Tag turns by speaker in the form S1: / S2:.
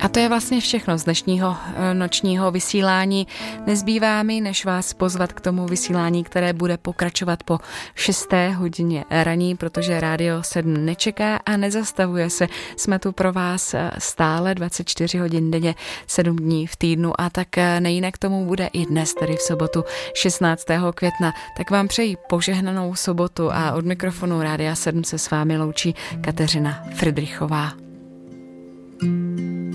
S1: A to je vlastně všechno z dnešního nočního vysílání. Nezbývá mi, než vás pozvat k tomu vysílání, které bude pokračovat po 6. hodině raní, protože Rádio 7 nečeká a nezastavuje se. Jsme tu pro vás stále 24 hodin denně, 7 dní v týdnu a tak nejinak tomu bude i dnes, tedy v sobotu 16. května. Tak vám přeji požehnanou sobotu a od mikrofonu Rádia 7 se s vámi loučí Kateřina Fridrichová.